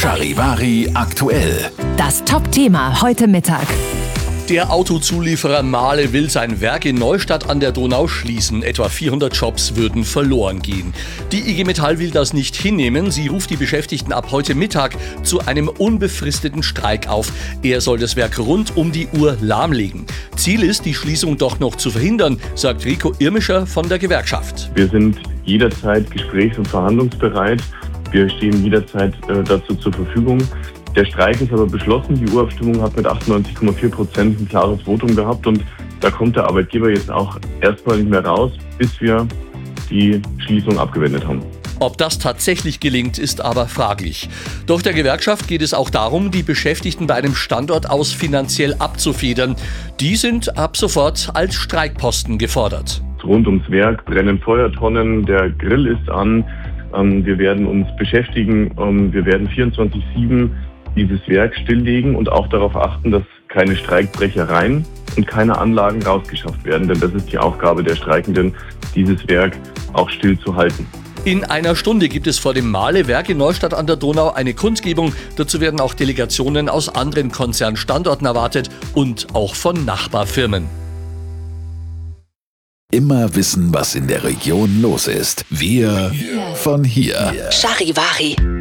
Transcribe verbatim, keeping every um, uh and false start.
Charivari aktuell. Das Top-Thema heute Mittag. Der Autozulieferer Mahle will sein Werk in Neustadt an der Donau schließen. Etwa vierhundert Jobs würden verloren gehen. Die I G Metall will das nicht hinnehmen. Sie ruft die Beschäftigten ab heute Mittag zu einem unbefristeten Streik auf. Er soll das Werk rund um die Uhr lahmlegen. Ziel ist, die Schließung doch noch zu verhindern, sagt Rico Irmischer von der Gewerkschaft. Wir sind jederzeit gesprächs- und verhandlungsbereit. Wir stehen jederzeit äh, dazu zur Verfügung. Der Streik ist aber beschlossen. Die Urabstimmung hat mit achtundneunzig Komma vier Prozent ein klares Votum gehabt und da kommt der Arbeitgeber jetzt auch erstmal nicht mehr raus, bis wir die Schließung abgewendet haben. Ob das tatsächlich gelingt, ist aber fraglich. Doch der Gewerkschaft geht es auch darum, die Beschäftigten bei einem Standort aus finanziell abzufedern. Die sind ab sofort als Streikposten gefordert. Rund ums Werk brennen Feuertonnen, der Grill ist an. Wir werden uns beschäftigen. Wir werden vierundzwanzig sieben dieses Werk stilllegen und auch darauf achten, dass keine Streikbrechereien und keine Anlagen rausgeschafft werden. Denn das ist die Aufgabe der Streikenden, dieses Werk auch stillzuhalten. In einer Stunde gibt es vor dem Mahle-Werk in Neustadt an der Donau eine Kundgebung. Dazu werden auch Delegationen aus anderen Konzernstandorten erwartet und auch von Nachbarfirmen. Immer wissen, was in der Region los ist. Wir von hier. Charivari.